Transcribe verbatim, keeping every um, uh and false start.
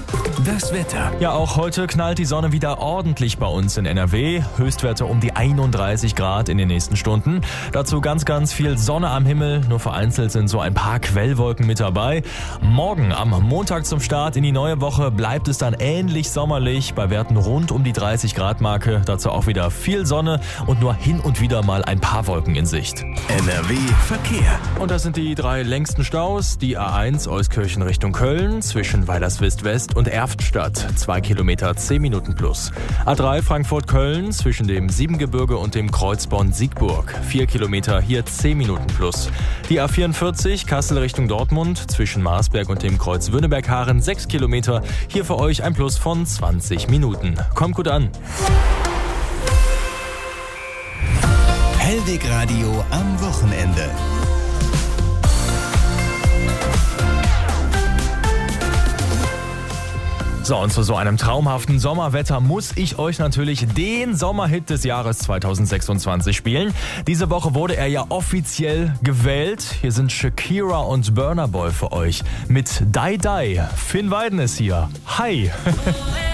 Das Wetter. Ja, auch heute knallt die Sonne wieder ordentlich bei uns in N R W. Höchstwerte um die einunddreißig Grad in den nächsten Stunden. Dazu ganz, ganz viel Sonne am Himmel. Nur vereinzelt sind so ein paar Quellwolken mit dabei. Morgen am Montag zum Start in die neue Woche bleibt es dann ähnlich sommerlich. Bei Werten rund um die dreißig Grad Marke. Dazu auch wieder viel Sonne und nur hin und wieder mal ein paar Wolken in Sicht. N R W Verkehr. Und das sind die drei längsten Staus. Die A eins Euskirchen Richtung Köln zwischen Weilerswist West und Erftstadt. zwei Kilometer, zehn Minuten plus. A drei Frankfurt-Köln zwischen dem Siebengebirge und dem Kreuz Bonn-Siegburg. vier Kilometer, hier zehn Minuten plus. Die A vierundvierzig Kassel Richtung Dortmund zwischen Marsberg und dem Kreuz Wünnenberg-Haaren. sechs Kilometer, hier für euch ein Plus von zwanzig Minuten. Kommt gut an. Hellweg Radio am Wochenende. So, und zu so einem traumhaften Sommerwetter muss ich euch natürlich den Sommerhit des Jahres zweitausendsechsundzwanzig spielen. Diese Woche wurde er ja offiziell gewählt. Hier sind Shakira und Burna Boy für euch mit Die Die. Finn Weiden ist hier. Hi!